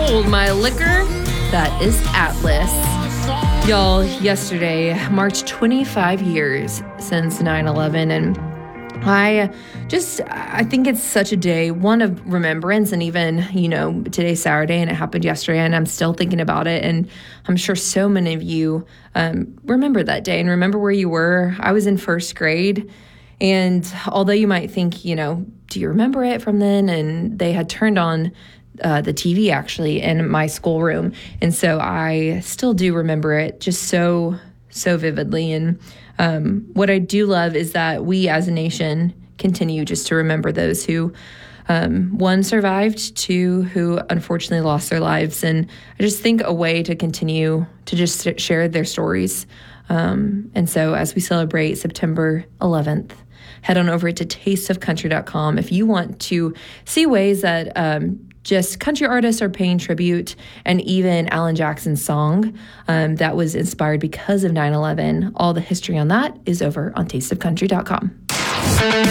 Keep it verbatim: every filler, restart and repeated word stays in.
hold my liquor. That is Atlas. Y'all, yesterday marked twenty-five years since nine eleven, and I just, I think it's such a day, one of remembrance, and even, you know, today's Saturday and it happened yesterday and I'm still thinking about it. And I'm sure so many of you um, remember that day and remember where you were. I was in first grade, and although you might think, you know, do you remember it from then? And they had turned on uh, the T V actually in my schoolroom. And so I still do remember it just so, so vividly. And Um, what I do love is that we as a nation continue just to remember those who, um, one, survived, two, who unfortunately lost their lives. And I just think a way to continue to just share their stories. Um, and so as we celebrate September eleventh, head on over to taste of country dot com if you want to see ways that um, just country artists are paying tribute, and even Alan Jackson's song um, that was inspired because of nine eleven. All the history on that is over on taste of country dot com.